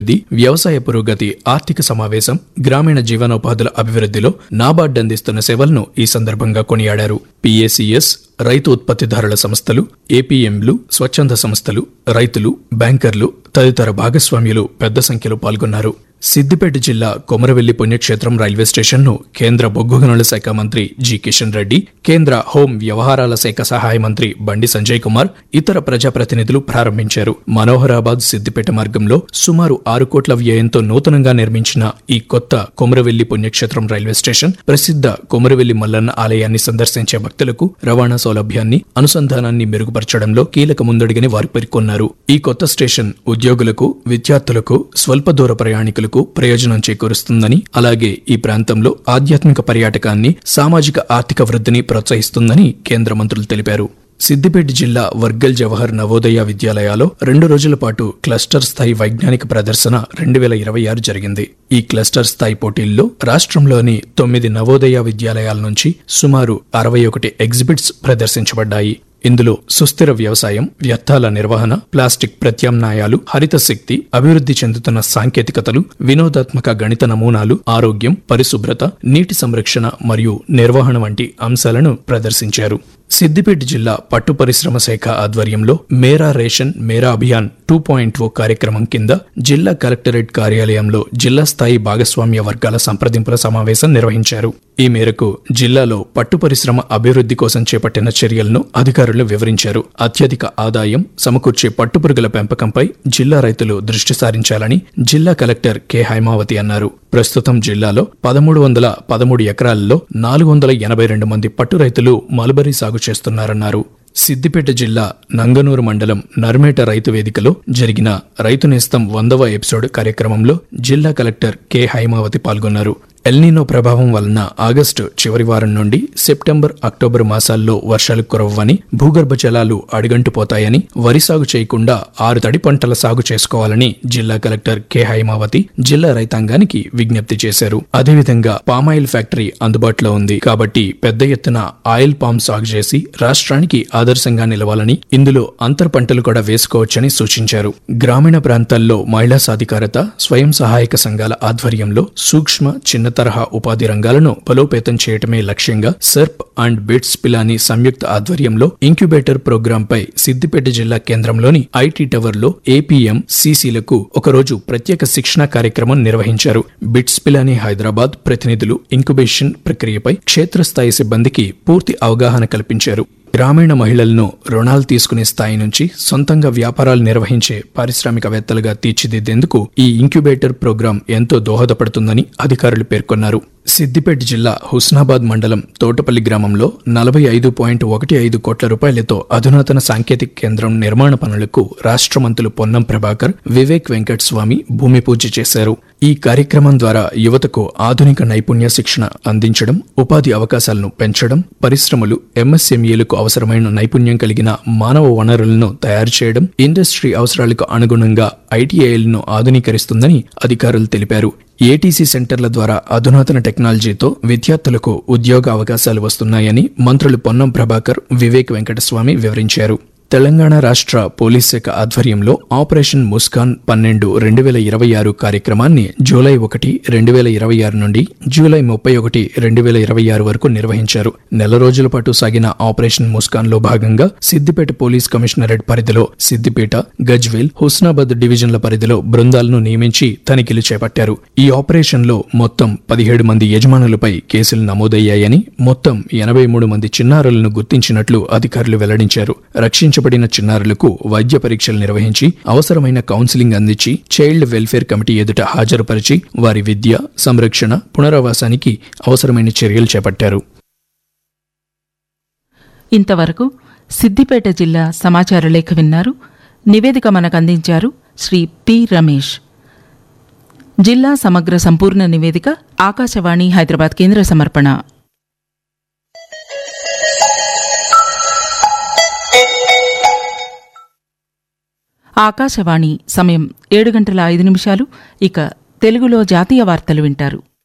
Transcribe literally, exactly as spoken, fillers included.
అభివృద్ధి, వ్యవసాయ పురోగతి, ఆర్థిక సమావేశం, గ్రామీణ జీవనోపాధుల అభివృద్ధిలో నాబార్డ్ అందిస్తున్న సేవలను ఈ సందర్భంగా కొనియాడారు. పీఏసీఎస్, రైతు ఉత్పత్తిదారుల సంస్థలు, ఏపీఎంలు, స్వచ్ఛంద సంస్థలు, రైతులు, బ్యాంకర్లు తదితర భాగస్వామ్యులు పెద్ద సంఖ్యలో పాల్గొన్నారు. సిద్దిపేట జిల్లా కొమరవెల్లి పుణ్యక్షేత్రం రైల్వే స్టేషన్ను కేంద్ర బొగ్గు గనుల శాఖ మంత్రి జి కిషన్ రెడ్డి, కేంద్ర హోం వ్యవహారాల శాఖ సహాయ మంత్రి బండి సంజయ్ కుమార్, ఇతర ప్రజాప్రతినిధులు ప్రారంభించారు. మనోహరాబాద్ సిద్దిపేట మార్గంలో సుమారు ఆరు కోట్ల వ్యయంతో నూతనంగా నిర్మించిన ఈ కొత్త కొమరవెల్లి పుణ్యక్షేత్రం రైల్వే స్టేషన్ ప్రసిద్ధ కొమరవెల్లి మల్లన్న ఆలయాన్ని సందర్శించే భక్తులకు రవాణా సౌలభ్యాన్ని, అనుసంధానాన్ని మెరుగుపరచడంలో కీలక ముందడుగని వారు పేర్కొన్నారు. ఈ కొత్త స్టేషన్ ఉద్యోగులకు, విద్యార్థులకు, స్వల్ప దూర ప్రయాణికులకు ప్రయోజనం చేకూరుస్తుందని, అలాగే ఈ ప్రాంతంలో ఆధ్యాత్మిక పర్యాటకాన్ని, సామాజిక ఆర్థిక వృద్ధిని ప్రోత్సహిస్తుందని కేంద్ర మంత్రులు తెలిపారు. సిద్దిపేట జిల్లా వర్గల్ జవహర్ నవోదయ విద్యాలయాలో రెండు రోజుల పాటు క్లస్టర్ స్థాయి వైజ్ఞానిక ప్రదర్శన రెండు వేల ఇరవై ఆరు జరిగింది. ఈ క్లస్టర్ స్థాయి పోటీల్లో రాష్ట్రంలోని తొమ్మిది నవోదయ విద్యాలయాల నుంచి సుమారు అరవై ఒకటి ఎగ్జిబిట్స్ ప్రదర్శించబడ్డాయి. ఇందులో సుస్థిర వ్యవసాయం, వ్యర్థాల నిర్వహణ, ప్లాస్టిక్ ప్రత్యామ్నాయాలు, హరిత శక్తి, అభివృద్ధి చెందుతున్న సాంకేతికతలు, వినోదాత్మక గణిత నమూనాలు, ఆరోగ్యం, పరిశుభ్రత, నీటి సంరక్షణ మరియు నిర్వహణ వంటి అంశాలను ప్రదర్శించారు. సిద్దిపేట జిల్లా పట్టు పరిశ్రమ శాఖ ఆధ్వర్యంలో మేరా రేషన్ మేరా అభియాన్ టూ పాయింట్ ఓ కార్యక్రమం కింద జిల్లా కలెక్టరేట్ కార్యాలయంలో జిల్లా స్థాయి భాగస్వామ్య వర్గాల సంప్రదింపుల సమావేశం నిర్వహించారు. ఈ మేరకు జిల్లాలో పట్టు పరిశ్రమ అభివృద్ధి కోసం చేపట్టిన చర్యలను అధికారులు వివరించారు. అత్యధిక ఆదాయం సమకూర్చే పట్టుపురుగుల పెంపకంపై జిల్లా రైతులు దృష్టి సారించాలని జిల్లా కలెక్టర్ కె హైమావతి అన్నారు. ప్రస్తుతం జిల్లాలో పదమూడు వందల పదమూడు ఎకరాలలో నాలుగు వందల ఎనభై రెండు మంది పట్టు రైతులు మల్బరీ సాగు చేస్తున్నారన్నారు. సిద్దిపేట జిల్లా నంగనూరు మండలం నర్మేట రైతు వేదికలో జరిగిన రైతు నేస్తం వందవ ఎపిసోడ్ కార్యక్రమంలో జిల్లా కలెక్టర్ కె హైమావతి పాల్గొన్నారు. ఎల్నినో ప్రభావం వలన ఆగస్టు చివరి వారం నుండి సెప్టెంబర్, అక్టోబర్ మాసాల్లో వర్షాలు కురవ్వని, భూగర్భ జలాలు అడుగంటిపోతాయని, వరి సాగు చేయకుండా ఆరు తడి పంటల సాగు చేసుకోవాలని జిల్లా కలెక్టర్ కె హైమావతి జిల్లా రైతాంగానికి విజ్ఞప్తి చేశారు. అదేవిధంగా పామాయిల్ ఫ్యాక్టరీ అందుబాటులో ఉంది కాబట్టి పెద్ద ఎత్తున ఆయిల్ పామ్ సాగు చేసి రాష్ట్రానికి ఆదర్శంగా నిలవాలని, ఇందులో అంతర్ పంటలు కూడా వేసుకోవచ్చని సూచించారు. గ్రామీణ ప్రాంతాల్లో మహిళా సాధికారత, స్వయం సహాయక సంఘాల ఆధ్వర్యంలో సూక్ష్మ, చిన్న తరహా ఉపాధి రంగాలను బలోపేతం చేయటమే లక్ష్యంగా సర్ప్ అండ్ బిట్స్ పిలాని సంయుక్త ఆధ్వర్యంలో ఇంక్యుబేటర్ ప్రోగ్రాంపై సిద్దిపేట జిల్లా కేంద్రంలోని ఐటీ టవర్ లో ఏపీఎం సీసీలకు ఒకరోజు ప్రత్యేక శిక్షణ కార్యక్రమం నిర్వహించారు. బిట్స్ పిలాని హైదరాబాద్ ప్రతినిధులు ఇంక్యుబేషన్ ప్రక్రియపై క్షేత్రస్థాయి సిబ్బందికి పూర్తి అవగాహన కల్పించారు. గ్రామీణ మహిళలను రుణాలు తీసుకునే స్థాయి నుంచి సొంతంగా వ్యాపారాలు నిర్వహించే పారిశ్రామికవేత్తలుగా తీర్చిదిద్దేందుకు ఈ ఇంక్యుబేటర్ ప్రోగ్రాం ఎంతో దోహదపడుతుందని అధికారులు పేర్కొన్నారు. సిద్దిపేట జిల్లా హుస్నాబాద్ మండలం తోటపల్లి గ్రామంలో నలభై ఐదు పాయింట్ ఒకటి ఐదు కోట్ల రూపాయలతో అధునాతన సాంకేతిక కేంద్రం నిర్మాణ పనులకు రాష్ట్ర మంత్రులు పొన్నం ప్రభాకర్, వివేక్ వెంకటస్వామి భూమి పూజ చేశారు. ఈ కార్యక్రమం ద్వారా యువతకు ఆధునిక నైపుణ్య శిక్షణ అందించడం, ఉపాధి అవకాశాలను పెంచడం, పరిశ్రమలు, ఎంఎస్ఎంఈలకు అవసరమైన నైపుణ్యం కలిగిన మానవ వనరులను తయారు చేయడం, ఇండస్ట్రీ అవసరాలకు అనుగుణంగా ఐటీఐలను ఆధునీకరిస్తుందని అధికారులు తెలిపారు. ఏటీసీ సెంటర్ల ద్వారా అధునాతన టెక్నాలజీతో విద్యార్థులకు ఉద్యోగ అవకాశాలు వస్తున్నాయని మంత్రులు పొన్నం ప్రభాకర్, వివేక్ వెంకటస్వామి వివరించారు. తెలంగాణ రాష్ట్ర పోలీస్ శాఖ ఆధ్వర్యంలో ఆపరేషన్ ముస్కాన్ పన్నెండు రెండు వేల ఇరవై ఆరు కార్యక్రమాన్ని జూలై ఒకటి రెండు వేల ఇరవై ఆరు నుండి జూలై ముప్పై ఒకటి రెండు వేల ఇరవై ఆరు వరకు నిర్వహించారు. నెల రోజుల పాటు సాగిన ఆపరేషన్ ముస్కాన్ లో భాగంగా సిద్దిపేట పోలీస్ కమిషనరేట్ పరిధిలో సిద్దిపేట, గజ్వేల్, హుస్నాబాద్ డివిజన్ల పరిధిలో బృందాలను నియమించి తనిఖీలు చేపట్టారు. ఈ ఆపరేషన్ లో మొత్తం పదిహేడు మంది యజమానులపై కేసులు నమోదయ్యాయని, మొత్తం ఎనభై మూడు మంది చిన్నారులను గుర్తించినట్లు అధికారులు వెల్లడించారు. రక్షించ పడిన చిన్నారులకు వైద్య పరీక్షలు నిర్వహించి అవసరమైన కౌన్సిలింగ్ అందించి చైల్డ్ వెల్ఫేర్ కమిటీ ఎదుట హాజరుపరిచి వారి విద్య, సంరక్షణ, పునరావాసానికి అవసరమైన చర్యలు చేపట్టారు. ఇంతవరకు సిద్దిపేట జిల్లా సమాచార లేఖ విన్నారు. నివేదిక మనకు అందించారు శ్రీ పి రమేష్. జిల్లా సమగ్ర సంపూర్ణ నివేదిక ఆకాశవాణి హైదరాబాద్ కేంద్ర సమర్పణ. ఆకాశవాణి సమయం ఏడు గంటల ఐదు నిమిషాలు. ఇక తెలుగులో జాతీయ వార్తలు వింటారు.